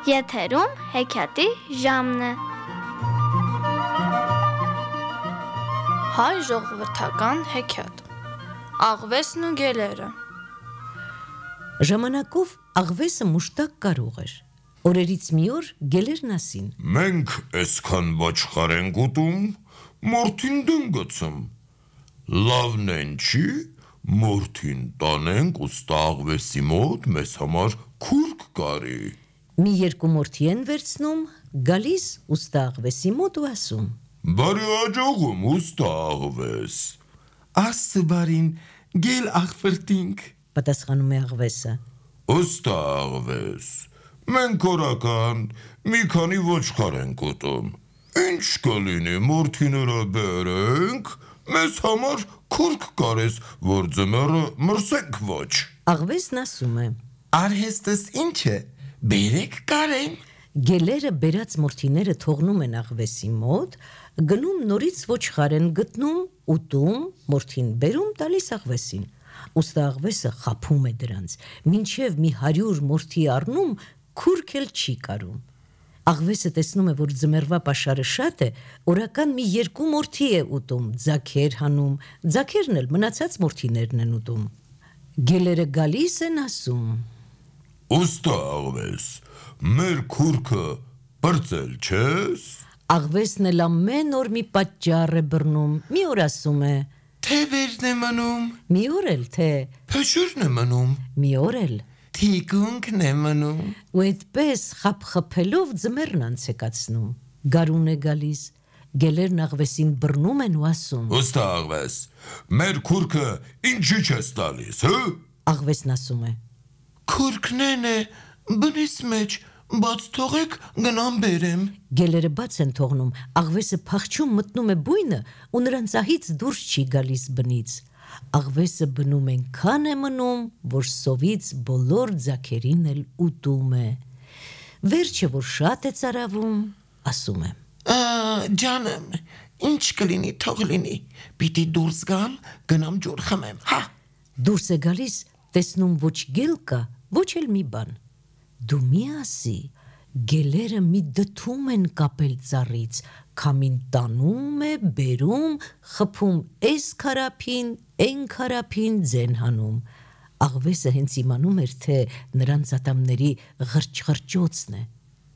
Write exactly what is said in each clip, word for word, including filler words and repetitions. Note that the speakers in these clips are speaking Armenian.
Եթերում հեքիաթի ժամն է։ Հայ ժողովրդական հեքիաթ Աղվեսն ու գելերը։ Ժամանակով աղվեսը մուշտակ կարող էր։ Օրերից մի օր գելերն ասին. Մենք այսքան ոչխար ենք ուտում, մորթին դեմ գցում։ Լավն են չի, մորթին տանենք ուստա աղվեսի մոտ մեզ համար քուրկ կարի։ Մի երկու մորթի են վերցնում, գալիս ուստա աղվեսի մոտ ու ասում. Բարի աջողում ուստա աղվես։ Աստծո բարին, գել աղվրտինք, պատասխանում է աղվեսը։ Ուստա աղվես, մենք օրական մի քանի ոչխար ենք ուտում։ Ինչ կլինի մորթիները բերենք, մեզ համար քուրկ կարես, որ ձմեռը մրսենք ոչ։ Աղվեսն ասում է. արհեստս ինչ է, բերեք կարեն։ Գելերը բերած մորթիները թողնում են աղվեսի մոտ, գնում նորից ոչխար են գտնում, ուտում, մորթին բերում, տալիս աղվեսին։ Ուստա աղվեսը խաբում է դրանց, մինչև մի հարյուր մորթի առնում, քուրկ էլ չի կարում։ Աղվեսը տեսնում է, որ ձմեռվա պաշարը շատ է, օրական մի երկու մորթի է ուտում, ձագեր հանում, ձագերն էլ մնացած մորթիներն են ուտում։ Գելերը գալիս են ասում. Ուստա աղվես, մեր քուրկը բրծել չես։ Աղվեսն էլ ամեն օր մի պատճառ է բռնում, մի օր ասում է. Թևերն է մնում, մի օր էլ թե, Փեշուրն է մնում։ մի օր էլ։ թիկունքն է մնում։ Ու այդպես խափխփելով ձմեռն անց է կացնում։ Գարուն է գալիս, գելերն աղվեսին բռնում են ու ասում. Ուստա աղվես, մեր քուրկը ինչի չես տալիս, հը։ Աղվեսն ասում է. Քուրքնեն է, բնիս մեջ, բաց թողեք գնամ բերեմ։ Գելերը բաց են թողնում, աղվեսը փախչում մտնում է բույնը ու նրան ծահից դուրս չի գալիս բնից։ Աղվեսը բնում ենքան է մնում, որ սովից բոլոր ձագերին էլ ուտում է։ Վերջը, որ շատ է ծարավում, ասում է. Ջանեմ, ինչ կլինի, թող լինի, պիտի դուրս գամ, գնամ ջուր խմեմ, հա։ Դուրս է գալիս, տեսնում ոչ գել կա, ոչ էլ մի բան։ Դու մի ասի, գելերը մի դդում են կապել ծառից, քամին տանում է, բերում, խփում էս քարափին, էն քարափին ձեն հանում։ Աղվեսը հենց իմանում էր, թե նրանց ատամների ղրճ-ղրճոցն է։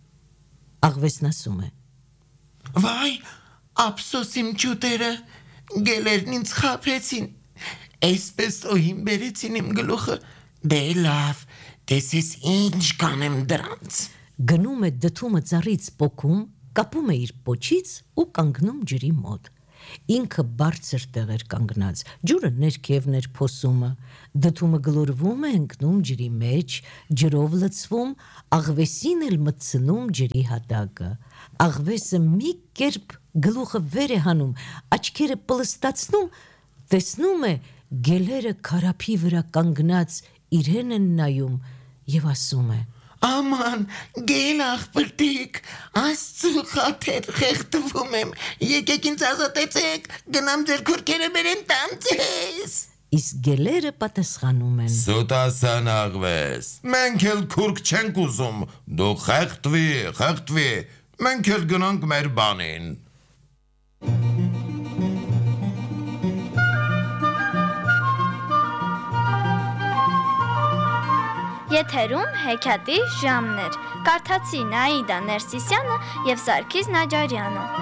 Աղվեսն ասում է. Վայ, ափսոս իմ ջուտերը, գելերն ինձ խափեցին, այսպես օհին բերեցին իմ գլուխը, դե լավ, տեսես ինչ կանեմ դրանց։ Գնում է դդումը ծառից պոկում, կապում է իր պոչից ու կանգնում ջրի մոտ։ Ինքը բարձր տեղ էր կանգնած, ջուրը ներքևն էր փոսումը, դդումը գլորվում է ընկնում ջրի մեջ, ջրով լցվում, աղվեսին էլ մտցնում ջրի հատակը։ Աղվեսը մի կերպ գլուխը վեր է հանում, աչքերը պլստացնում, տեսնում է գելերը քարափի վրա կանգնած իրեն են նայում և ասում է. Աման, գել աղբրտիկ, աստծու խաթեր խեղդվում եմ, եկեք ինձ ազատեցեք, գնամ ձեր քուրքերը բերեմ տամ ձեզ։ Իսկ գելերը պատասխանում են. Սուտասան աղվես, մենք էլ քուրկ չենք ուզում, դու խեղդվի, խեղդվի, մենք էլ գնանք մեր բանին։ Եթերում հեքիաթի ժամն էր։ Կարդացի Նաիդա Ներսիսյանը և Սարգիս Նաջարյանը։